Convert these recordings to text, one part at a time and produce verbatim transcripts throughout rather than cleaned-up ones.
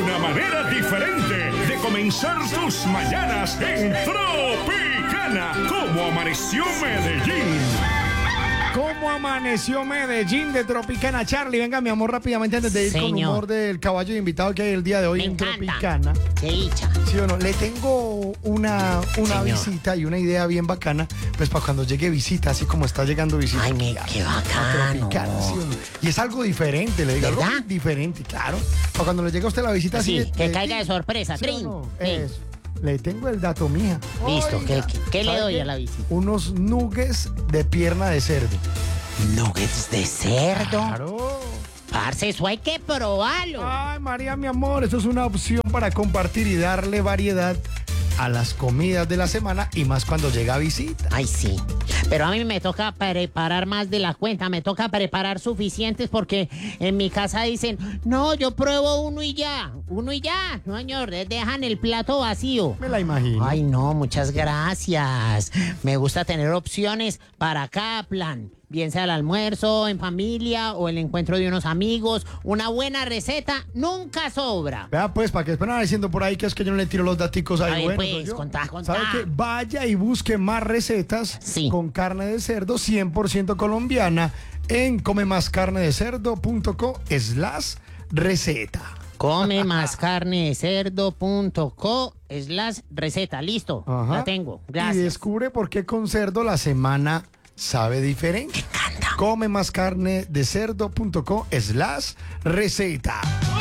Una manera diferente de comenzar tus mañanas en Tropicana. ¿Cómo amaneció Medellín? ¿Cómo amaneció Medellín de Tropicana? Charlie, venga, mi amor, rápidamente antes de ir Señor. con humor del caballo de invitado que hay el día de hoy Me en encanta. Tropicana. Qué dicha. Sí o no, le tengo una, una Señor. visita y una idea bien bacana, pues para cuando llegue visita, así como está llegando visita. Ay, me, qué a bacano. Tropicana, ¿sí o no? Y es algo diferente, le digo, algo ¿Verdad? diferente, claro. Para cuando le llegue a usted la visita, Sí, así que le- caiga de sorpresa. ¿sí o Trin. no? Sí. Eso. Le tengo el dato, mija. Listo, Oiga, ¿qué- qué- qué le ¿sabe doy qué? a la visita? Unos nuggets de pierna de cerdo. Nuggets de cerdo. Claro. Parce, eso hay que probarlo. Ay, María, mi amor, eso es una opción para compartir y darle variedad a las comidas de la semana y más cuando llega visita. Ay, sí. Pero a mí me toca preparar más de la cuenta, me toca preparar suficientes porque en mi casa dicen, no, yo pruebo uno y ya, uno y ya. No, señor, dejan el plato vacío. Me la imagino. Ay, no, muchas gracias. Me gusta tener opciones para cada plan. Bien sea el almuerzo, en familia o el encuentro de unos amigos. Una buena receta nunca sobra. Vea, pues, para que después no vayan diciendo por ahí que es que yo no le tiro los daticos ahí. Ay, bueno, pues, soy yo. contá, contá. ¿Sabe qué? Vaya y busque más recetas Sí. con carne de cerdo cien por ciento colombiana en comemascarnedecerdo.co slash receta. Come más carne de cerdo.co slash receta. Listo, Ajá. la tengo. Y Gracias. descubre por qué con cerdo la semana sabe diferente. Me encanta. Come más carne de cerdo.co slash receta.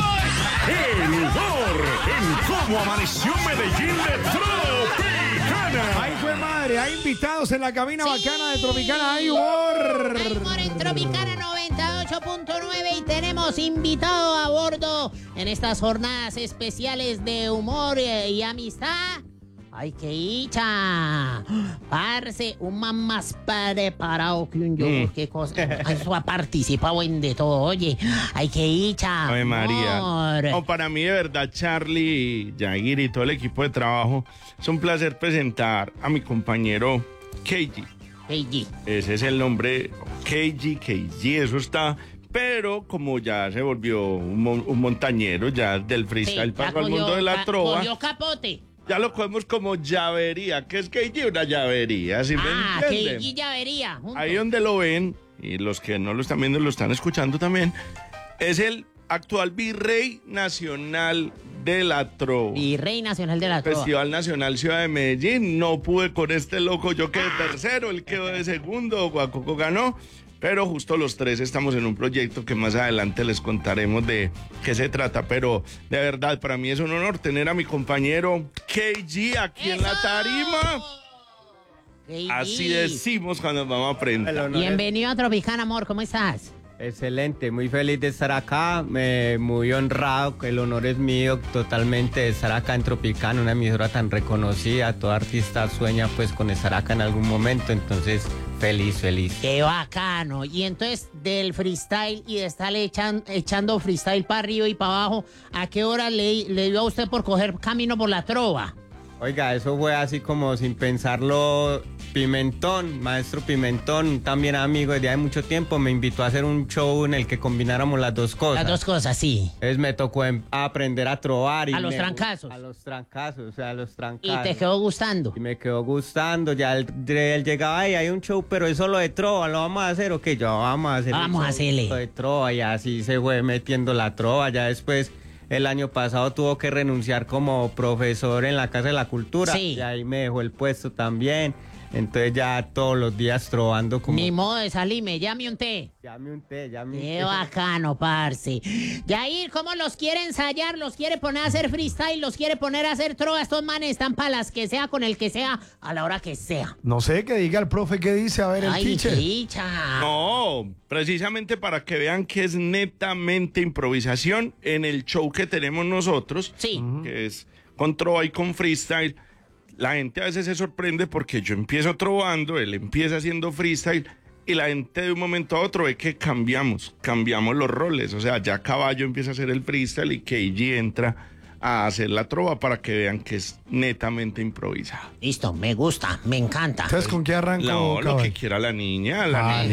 El humor en Cómo amaneció Medellín de Tropicana. Ahí fue madre, hay invitados en la cabina Sí. bacana de Tropicana, hay humor. Hay humor en Tropicana noventa y ocho punto nueve y tenemos invitado a bordo en estas jornadas especiales de humor eh, y amistad. ¡Ay, qué dicha! Parce, un man más preparado que un yogur, Mm. qué cosa. Ay, eso ha participado en de todo, oye. ¡Ay, qué dicha! Ave María. amor! No, para mí, de verdad, Charlie, Jair y todo el equipo de trabajo, es un placer presentar a mi compañero K G. Hey, G. Ese es el nombre, K G, K G, eso está. Pero como ya se volvió un, mon- un montañero, ya del freestyle Sí, ya pasó al cogió- mundo de la ca- trova, cogió capote. ya lo cogemos como llavería. ¿Qué es K G? Una llavería, ¿sí me Ah, entienden? que ya vería. juntos. Ahí donde lo ven, y los que no lo están viendo lo están escuchando también, es el actual virrey nacional de la trova. Y Rey Nacional de la Trova. Festival Nacional Ciudad de Medellín. No pude con este loco, yo quedé tercero, él quedó de segundo, Guacoco ganó. Pero justo los tres estamos en un proyecto que más adelante les contaremos de qué se trata. Pero de verdad, para mí es un honor tener a mi compañero K G aquí en la ¡Eso! tarima. Hey, Así G. decimos cuando vamos a aprender. El honor es- Bienvenido a Tropicana, amor, ¿cómo estás? Excelente, muy feliz de estar acá, me- muy honrado, el honor es mío totalmente de estar acá en Tropicana, una emisora tan reconocida, todo artista sueña pues con estar acá en algún momento, entonces feliz, feliz. Qué bacano. Y entonces, del freestyle y de estarle echan- echando freestyle para arriba y para abajo, ¿a qué hora le, le dio a usted por coger camino por la trova? Oiga, eso fue así como sin pensarlo, Pimentón, maestro Pimentón, también amigo desde hace mucho tiempo, me invitó a hacer un show en el que combináramos las dos cosas. Las dos cosas, sí. Entonces me tocó em- aprender a trobar. Y A los me- trancazos. A los trancazos, o sea, a los Y trancazos. te quedó gustando. Y me quedó gustando, ya él, él llegaba, ay, hay un show, pero eso lo de trova, ¿lo vamos a hacer o qué? Yo, vamos a hacer Vamos el a show hacerle. de trova, y así se fue metiendo la trova, ya después, el año pasado tuvo que renunciar como profesor en la Casa de la Cultura, Sí. y ahí me dejó el puesto también, entonces ya todos los días trovando como... Mi modo de salirme, llame un té. Ya me unté, ya me Qué unté. bacano, parce. Yair, ¿cómo los quiere ensayar? ¿Los quiere poner a hacer freestyle? ¿Los quiere poner a hacer trova? Estos manes están para las que sea, con el que sea, a la hora que sea. No sé, que diga el profe qué dice, a ver el Ay, teacher. dicha. No, precisamente para que vean que es netamente improvisación en el show que tenemos nosotros, Sí. que es con trova y con freestyle. La gente a veces se sorprende porque yo empiezo trovando, él empieza haciendo freestyle y la gente de un momento a otro ve que cambiamos, cambiamos los roles. O sea, ya Caballo empieza a hacer el freestyle y K G entra a hacer la trova para que vean que es netamente improvisado. Listo, me gusta, me encanta. Entonces, ¿con qué arranco? No, lo caballo? que quiera la niña, la Ay. niña.